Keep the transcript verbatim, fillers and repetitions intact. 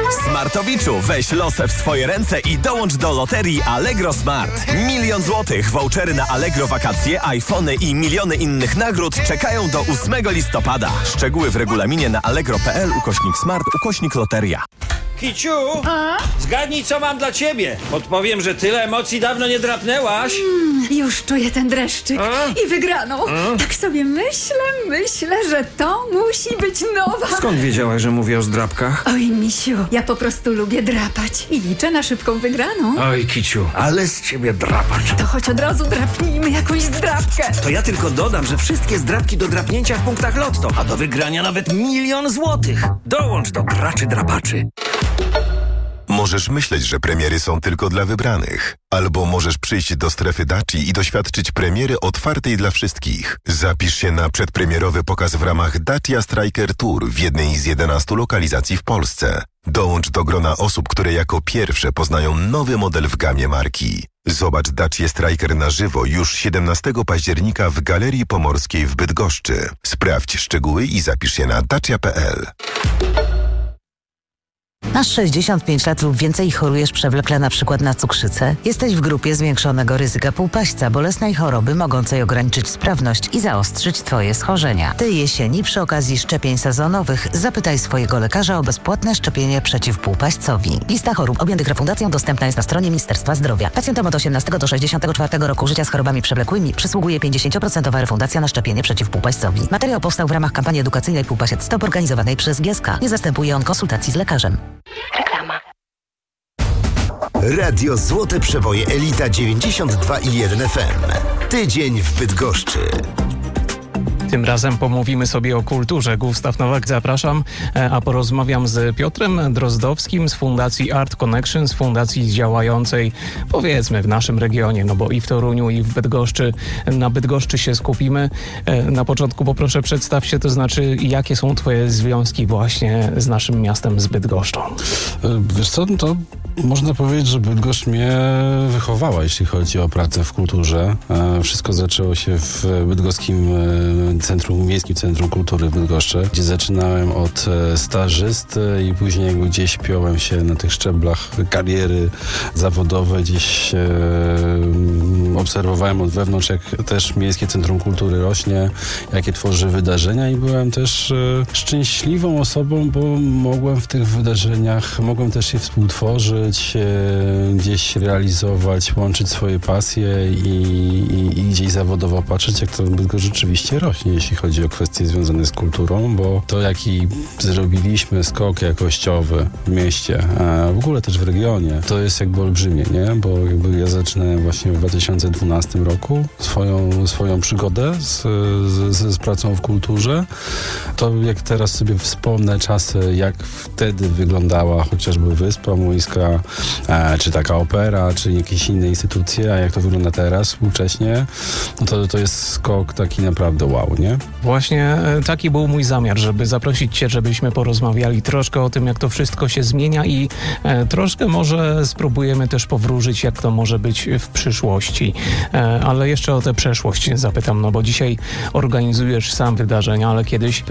Smartowiczu, weź losę w swoje ręce i dołącz do loterii Allegro Smart. Milion złotych, vouchery na Allegro wakacje, iPhony i miliony innych nagród czekają do ósmego listopada. Szczegóły w regulaminie na allegro.pl ukośnik smart ukośnik loteria. Kiciu, a? Zgadnij, co mam dla ciebie. Podpowiem, że tyle emocji dawno nie drapnęłaś. Mm, już czuję ten dreszczyk a? i wygraną. A? Tak sobie myślę, myślę, że to musi być nowa. Skąd wiedziałaś, że mówię o zdrapkach? Oj, misiu, ja po prostu lubię drapać i liczę na szybką wygraną. Oj, Kiciu, ale z ciebie drapacz. To choć od razu drapnijmy jakąś zdrapkę. To ja tylko dodam, że wszystkie zdrapki do drapnięcia w punktach Lotto, a do wygrania nawet milion złotych. Dołącz do graczy drapaczy. Możesz myśleć, że premiery są tylko dla wybranych. Albo możesz przyjść do strefy Daci i doświadczyć premiery otwartej dla wszystkich. Zapisz się na przedpremierowy pokaz w ramach Dacia Striker Tour w jednej z jedenastu lokalizacji w Polsce. Dołącz do grona osób, które jako pierwsze poznają nowy model w gamie marki. Zobacz Dacia Striker na żywo już siedemnastego października w Galerii Pomorskiej w Bydgoszczy. Sprawdź szczegóły i zapisz się na dacia kropka p l. Masz sześćdziesiąt pięć lat lub więcej i chorujesz przewlekle na przykład na cukrzycę? Jesteś w grupie zwiększonego ryzyka półpaśćca, bolesnej choroby mogącej ograniczyć sprawność i zaostrzyć Twoje schorzenia. Tej jesieni przy okazji szczepień sezonowych zapytaj swojego lekarza o bezpłatne szczepienie przeciw półpaśćcowi. Lista chorób objętych refundacją dostępna jest na stronie Ministerstwa Zdrowia. Pacjentom od osiemnastego do sześćdziesiątego czwartego roku życia z chorobami przewlekłymi przysługuje pięćdziesiąt procent refundacja na szczepienie przeciw półpaśćcowi. Materiał powstał w ramach kampanii edukacyjnej Półpasiec Stop organizowanej przez G S K. Nie zastępuje on konsultacji z lekarzem. Reklama. Radio Złote Przeboje Elita dziewięćdziesiąt dwa i jeden F M. Tydzień w Bydgoszczy. Tym razem pomówimy sobie o kulturze. Gustaw Nowak, zapraszam, a porozmawiam z Piotrem Drozdowskim z Fundacji Art Connection, z fundacji działającej, powiedzmy, w naszym regionie, no bo i w Toruniu, i w Bydgoszczy. Na Bydgoszczy się skupimy. Na początku poproszę, przedstaw się, to znaczy, jakie są twoje związki właśnie z naszym miastem, z Bydgoszczą? Wiesz co, to można powiedzieć, że Bydgoszcz mnie wychowała, jeśli chodzi o pracę w kulturze. Wszystko zaczęło się w bydgoskim Centrum, Miejskim Centrum Kultury w Bydgoszczy, gdzie zaczynałem od stażysty i później jakby gdzieś piąłem się na tych szczeblach kariery zawodowej, gdzieś e, obserwowałem od wewnątrz, jak też Miejskie Centrum Kultury rośnie, jakie tworzy wydarzenia i byłem też e, szczęśliwą osobą, bo mogłem w tych wydarzeniach, mogłem też je współtworzyć, e, gdzieś realizować, łączyć swoje pasje i, i, i gdzieś zawodowo patrzeć, jak to Bydgoszcz rzeczywiście rośnie, jeśli chodzi o kwestie związane z kulturą, bo to, jaki zrobiliśmy skok jakościowy w mieście, a w ogóle też w regionie, to jest jakby olbrzymie, nie? Bo jakby ja zaczynałem właśnie w dwa tysiące dwunastym roku swoją, swoją przygodę z, z, z pracą w kulturze. To jak teraz sobie wspomnę czasy, jak wtedy wyglądała chociażby Wyspa Młyńska, e, czy taka opera, czy jakieś inne instytucje, a jak to wygląda teraz współcześnie, no to, to jest skok taki naprawdę wow, nie? Właśnie taki był mój zamiar, żeby zaprosić cię, żebyśmy porozmawiali troszkę o tym, jak to wszystko się zmienia i e, troszkę może spróbujemy też powróżyć, jak to może być w przyszłości. E, ale jeszcze o tę przeszłość zapytam, no bo dzisiaj organizujesz sam wydarzenia, ale kiedyś